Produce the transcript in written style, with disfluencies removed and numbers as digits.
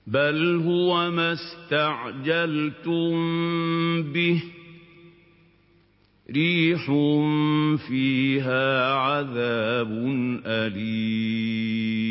بَلْ هُوَ مَا اسْتَعْجَلْتُم بِهِ ۖ رِيحٌ فِيهَا عَذَابٌ أَلِيمٌ